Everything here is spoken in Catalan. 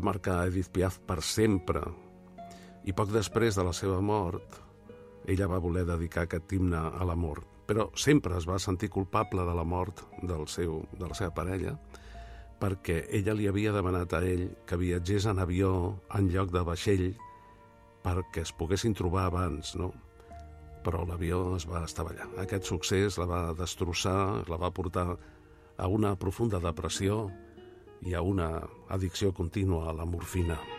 marcar Edith Piaf per sempre. I poc després de la seva mort, ella va voler dedicar aquest himne a l'amor. Però sempre es va sentir culpable de la mort de la seva parella, perquè ella li havia demanat a ell que viatgés en avió en lloc de vaixell perquè es poguessin trobar abans, no? Però l'avió es va estavellar. Aquest succés la va destrossar, la va portar a una profunda depressió i a una addicció contínua a la morfina.